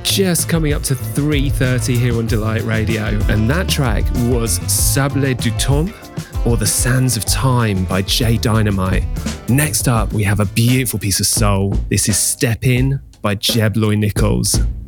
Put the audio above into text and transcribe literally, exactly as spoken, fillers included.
just coming up to three thirty here on Delight Radio, and that track was Sable du Temps, or The Sands of Time by Jay Dynamite. Next up, we have a beautiful piece of soul. This is Step In by Jeb Loy Nichols.